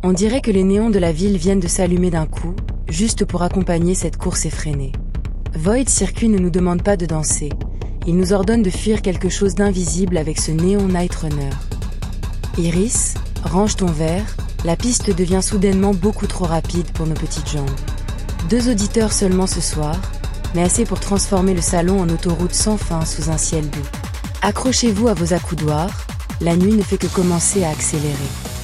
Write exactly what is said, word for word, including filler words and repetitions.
On dirait que les néons de la ville viennent de s'allumer d'un coup, juste pour accompagner cette course effrénée. Void Circuit ne nous demande pas de danser, il nous ordonne de fuir quelque chose d'invisible avec ce néon Night Runner. Iris, range ton verre, la piste devient soudainement beaucoup trop rapide pour nos petites jambes. Deux auditeurs seulement ce soir, mais assez pour transformer le salon en autoroute sans fin sous un ciel doux. Accrochez-vous à vos accoudoirs, la nuit ne fait que commencer à accélérer.